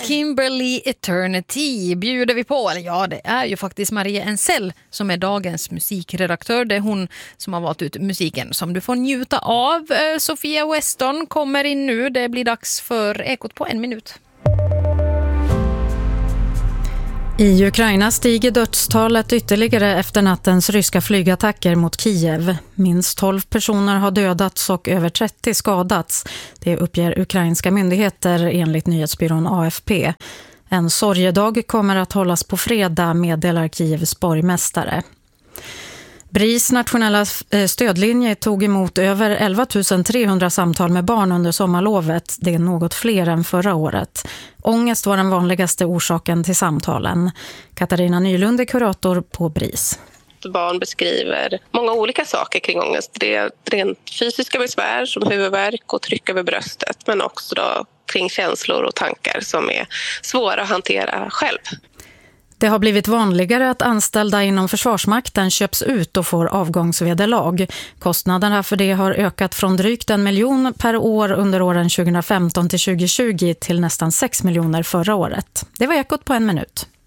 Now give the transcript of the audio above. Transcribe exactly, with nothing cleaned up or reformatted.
Kimberly Eternity bjuder vi på. Ja, det är ju faktiskt Maria Ensell som är dagens musikredaktör. Det är hon som har valt ut musiken som du får njuta av. Sofia Weston kommer in nu. Det blir dags för Ekot på en minut. I Ukraina stiger dödstalet ytterligare efter nattens ryska flygattacker mot Kiev. Minst tolv personer har dödats och över trettio skadats. Det uppger ukrainska myndigheter enligt nyhetsbyrån A F P. En sorgedag kommer att hållas på fredag, meddelar Kievs borgmästare. B R I S nationella stödlinje tog emot över elva tusen trehundra samtal med barn under sommarlovet. Det är något fler än förra året. Ångest var den vanligaste orsaken till samtalen. Katarina Nylund är kurator på B R I S. Barn beskriver många olika saker kring ångest. Det är rent fysiska besvär som huvudvärk och tryck över bröstet, men också då kring känslor och tankar som är svåra att hantera själv. Det har blivit vanligare att anställda inom Försvarsmakten köps ut och får avgångsvederlag. Kostnaderna för det har ökat från drygt en miljon per år under åren tjugohundrafemton till tjugohundratjugo till nästan sex miljoner förra året. Det var Ekot på en minut.